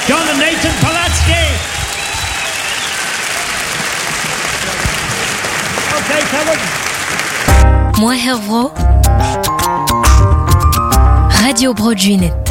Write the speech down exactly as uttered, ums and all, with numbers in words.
John and Nathan Polatsky. Okay, Kevin. Moi Hervro Radio Broadway.